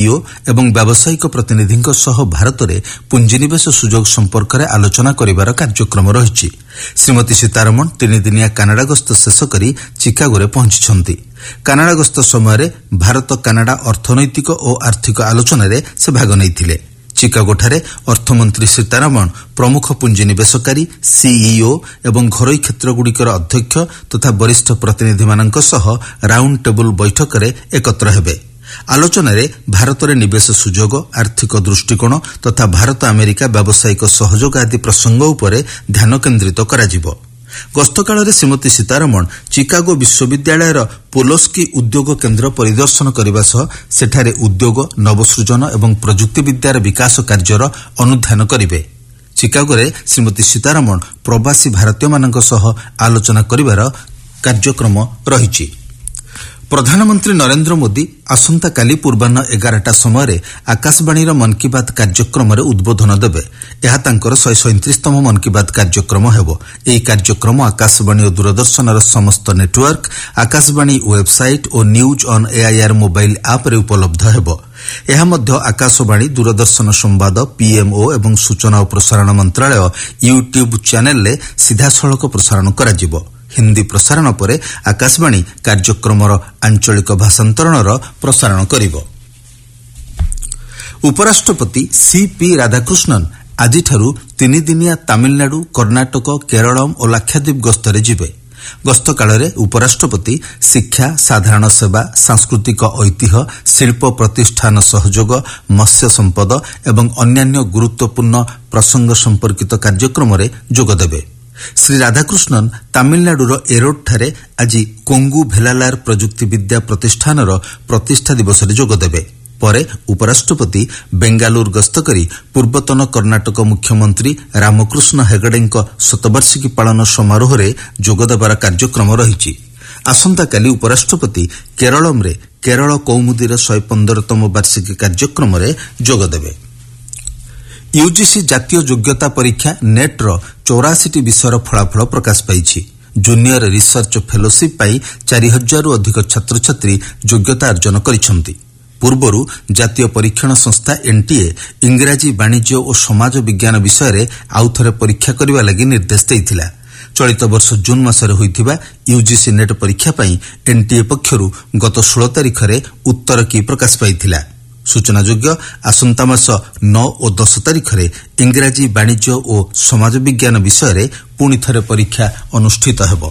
CEO ଏବଂ व्यावसायिक प्रतिनिधिଙ୍କ सह भारतरे पुंजीनिवेश सुजोग संपर्क में आलोचना करिवार कार्यक्रम रहिछि। श्रीमती सीतारमण 3 दिनिया कानाडा गस्त शेष करी चिकागोरे पहुंचिछन्ति। कानाडा गस्त समय भारत कानाडा अर्थनैतिक और आर्थिक आलोचना रे से भाग नैथिले। चिकागोठारे अर्थमंत्री सीतारमण प्रमुख पुंजीनिवेशकारी सीईओ एवं घरोई क्षेत्रगुड़िकर अध्यक्ष तथा वरिष्ठ प्रतिनिधिमानଙ୍କ सह राउंड टेबल बैठक रे एकत्र हेबे। आलोचना रे भारत रे निवेश सुजोग, आर्थिक दृष्टिकोण तथा भारत अमेरिका व्यावसायिक सहयोग आदि प्रसंग उपरे ध्यान केन्द्रित कराजिबो। गस्तकाल श्रीमती सीतारमण चिकागो विश्वविद्यालयर पोलोस्की उद्योग केन्द्र परिदर्शन करने सह सेठारे उद्योग, नवसृजन एवं प्रजुक्ति विद्यार विकास कार्यर अनुध्यान करिवे। चिकागोरे श्रीमती सीतारमण प्रवासी भारतीय मानक सह आलोचना करिवार कार्यक्रम रहिछि। प्रधानमंत्री नरेंद्र मोदी आसंता काली पूर्वाह्न 11टा समय आकाशवाणी मन की बात कार्यक्रम उद्बोधन देवे। यह तांकर 137तम मन की बात कार्यक्रम हेबो। एही कार्यक्रम आकाशवाणी और दूरदर्शन समस्त नेटवर्क, आकाशवाणी वेबसाइट और न्यूज ऑन एआईआर मोबाइल आप रे उपलब्ध हेबो। यह मध्य आकाशवाणी, दूरदर्शन संवाद, पीएमओ एवं सूचना और प्रसारण मंत्रालय यूट्यूब चैनल ले सीधासलख प्रसारण कराजिबो। हिंदी प्रसारण परे आकाशवाणी कार्यक्रमर आंचलिक भाषांतरणर प्रसारण करिवो। उपराष्ट्रपति सीपी राधाकृष्णन आजिठारु 3 दिनिया तमिलनाडु, कर्णाटक, केरलम और लाक्षाद्वीप गस्तरे जिबे। गस्त काଳରେ उपराष्ट्रपति शिक्षा, साधारण सेवा, सांस्कृतिक ऐतिह्य, शिल्प प्रतिष्ठान सहयोग, मत्स्य संपद एवं अन्यान्य गुरुत्वपूर्ण प्रसंग संपर्कित कार्यक्रम रे जोगदेबे। श्री राधाकृष्णन तमिलनाडुर एरोड ठारे आज कोंगू भेलालार प्रजुक्ति विद्या प्रतिष्ठानर प्रतिष्ठा दिवस रे जोगदेबे। परे उपराष्ट्रपति बेंगालुरु गस्त करी पूर्वतन कर्णाटक मुख्यमंत्री रामकृष्ण हेगड़ेଙ୍କ शतवार्षिकी पालन समारोह रे जोगदेबार कार्यक्रम रहिछि। आसंताकाली उपराष्ट्रपति केरलम रे केरल कौमुदीर 115तम वार्षिकी कार्यक्रम रे जोगदेबे। यूजीसी जातीय योग्यता परीक्षा नेट्र 84टी विषयर फलाफल प्रकाश पाइछि। जूनियर रिसर्च फेलोशिप पाई 4000 रु अधिक छात्र छात्री योग्यता अर्जन करिसंति। पूर्वरु जातीय परीक्षण संस्था एनटीए इंग्राजी, वाणिज्य और समाज विज्ञान विषय रे आउथरे परीक्षा करबा लागि निर्देश दैथिला। चलित वर्ष जून मासरे होइथिबा यूजीसी नेट परीक्षा पाई एनटीए पक्षरु गत 16 तारिख रे उत्तर की प्रकाश पाइथिला। सूचनायोग्य आसंता मास 9 और 10 तारिख रे इंग्राजी, वाणिज्य और समाज विज्ञान विषय रे पुणी थरे परीक्षा अनुष्ठित हेबो।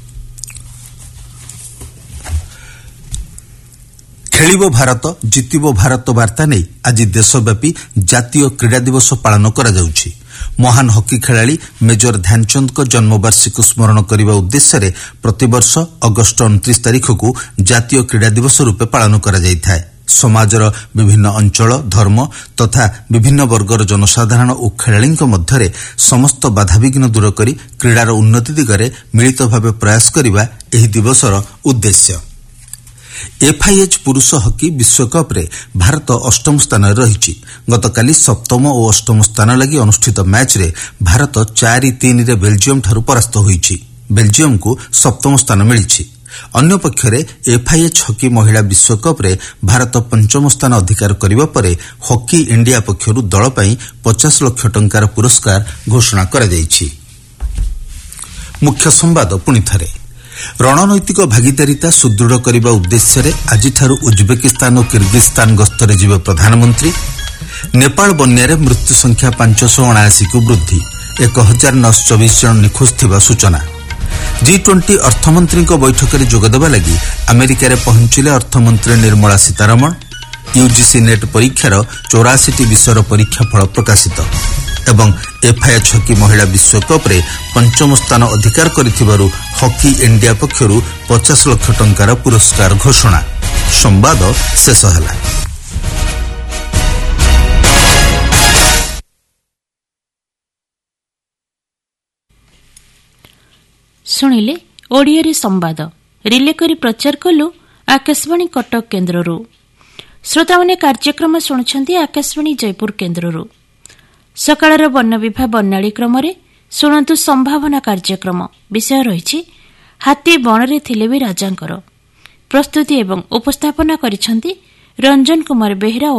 खेलिबो भारत, जितिबो भारत वार्ता नै आज देशव्यापी जातीय क्रीड़ा दिवस पालन करा जाउछि। महान हॉकी खेलाड़ी मेजर ध्यानचंद को जन्मवार्षिकी स्मरण करने उद्देश्य रे प्रतिवर्ष अगस्ट 29 तारिख को जातीय क्रीड़ा दिवस रूपे पालन करा जाइथाय। समाजर विभिन्न अंचल, धर्म तथा विभिन्न वर्गर जनसाधारण और खेलाड़ी मध्य समस्त बाधाविघ्न दूर करी क्रीडार उन्नति दिगरे मिलित भाव प्रयास करने एही दिवसर उद्देश्य। एफआईएच पुरुष हॉकी विश्वकप रे भारत 8म स्थान रही। गतकाली 7म और 8म स्थान लगी अनुष्ठित मैच रे भारत 4-3 रे बेल्जियम ठारू परास्त होईछि। बेल्जियम को 7म स्थान मिलिछि। अन्य पक्षरे एफआईएच हॉकी महिला विश्वकप रे भारत 5म स्थान अधिकार करिबा परे हॉकी इंडिया पक्षरु दल पई 50 लाख टंकार पुरस्कार घोषणा करा जायछि। मुख्य संवाद पुनि थरे। रणनैतिक भागीदारिता सुदृढ़ करने उद्देश्य आजिठारु उज्बेकिस्तान और किर्गिस्तान गस्तरे जिबे प्रधानमंत्री। नेपाल बन्यारे मृत्यु संख्या 579 को वृद्धि, 1924 जन निखोज थिबा सूचना। G20 अर्थमंत्री बैठक में जोगदेवा लगी अमेरिका रे पहुंचिले अर्थमंत्री निर्मला सीतारमण। यूजीसी नेट परीक्षार 84टी विषयर परीक्षाफल प्रकाशित एवं एफआईएच हॉकी महिला विश्वकप रे 5म स्थान अधिकार करिथिबारु हॉकी इंडिया पक्षरु 50 लाख टंकार पुरस्कार घोषणा। संवाद शेष होला। सुनिले ओडियारी संवाद रिले करी प्रचार कलु आकाशवाणी कटक केन्द्ररू। श्रोता माने कार्यक्रम शुणुछंती आकाशवाणी जयपुर केन्द्ररू। सकाळर वर्ण विभा बन्नाळी क्रमरे शुणंतु संभावना कार्यक्रम विषय रहिछि हाथी बणरे थिले भी राजांकर। प्रस्तुति एवं उपस्थापना करिछंती रंजन कुमार बेहरा।